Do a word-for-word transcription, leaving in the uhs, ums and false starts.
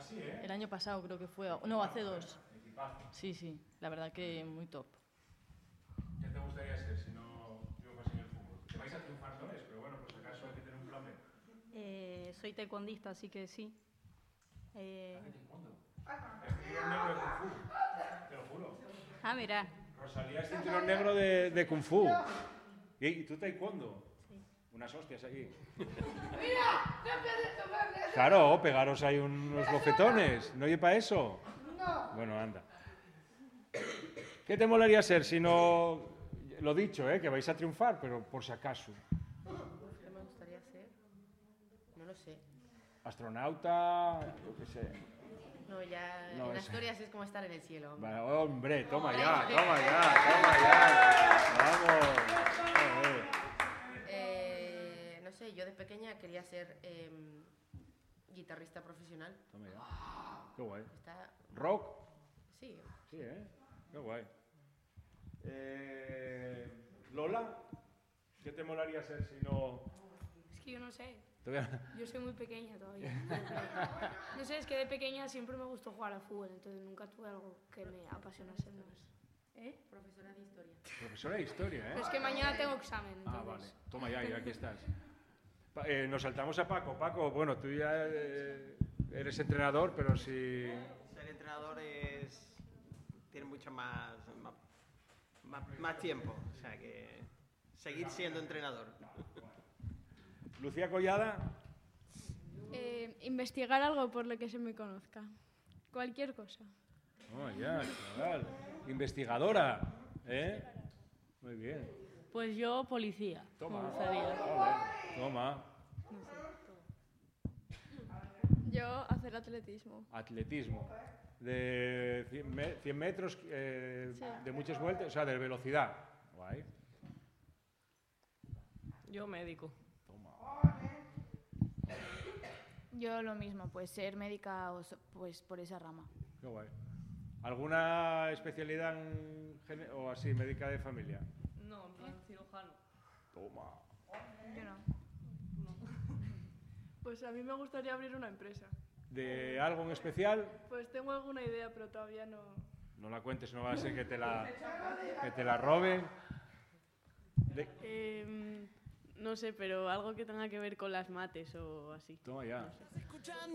sí, ¿eh? El año pasado creo que fue. No, hace dos. Equipazo. Sí, sí, la verdad que muy top. ¿Qué te gustaría ser si no triunfas en el fútbol? Que vais a triunfar todos, pero bueno, pues acaso hay que tener un plan B. Eh, soy taekwondista, así que sí. Eh... ¿Hace taekwondo? Es cinturón negro de Kung Fu, te lo juro. Ah, mira. Rosalía es cinturón negro de, de Kung Fu. ¿Y, y tú taekwondo? Sí. Unas hostias aquí. Claro, pegaros ahí unos bofetones. ¿No oye para eso? No. Bueno, anda. ¿Qué te molaría ser si no... Lo dicho, ¿eh? Que vais a triunfar, pero por si acaso. ¿Qué me gustaría ser? No lo sé. Astronauta, yo qué sé. No, ya No, en es- Asturias es como estar en el cielo. Hombre. Vale, hombre, toma ya, toma ya, toma ya. Vamos. Joder. Eh, no sé, yo de pequeña quería ser eh, guitarrista profesional. Toma ya. Qué guay. Está... ¿Rock? Sí. Sí, ¿eh? Qué guay. Eh, Lola, ¿qué te molaría ser si no...? Es que yo no sé. Todavía- Yo soy muy pequeña todavía. No sé, es que de pequeña siempre me gustó jugar al fútbol, entonces nunca tuve algo que me apasionase más. ¿Eh? Profesora de historia. Profesora de historia, ¿eh? Pero es que mañana tengo examen, entonces... Ah, vale. Toma ya, ya aquí estás. Pa- eh, nos saltamos a Paco. Paco, bueno, tú ya eh, eres entrenador, pero si... Ser entrenador es... tiene mucho más, más, más, más tiempo, o sea que seguir siendo entrenador. Lucía Collada, Eh, investigar algo por lo que se me conozca. Cualquier cosa. oh, ya, chaval. Investigadora, ¿eh? Muy bien. Pues yo, policía. Toma. Me gustaría. Joder, toma. Yo hacer atletismo. Atletismo. De cien, me- cien metros, eh, Sí. de muchas vueltas, o sea, de velocidad. Guay. Yo, médico. Yo lo mismo, pues ser médica o so- pues por esa rama. Qué guay. ¿Alguna especialidad en gene- o así, médica de familia? No, en plan cirujano. Toma. Yo no. Pues a mí me gustaría abrir una empresa. ¿De algo en especial? Pues tengo alguna idea, pero todavía no... No la cuentes, no va a ser que te la, que te la roben. De- Eh, no sé, pero algo que tenga que ver con las mates o así. Toma ya. No sé.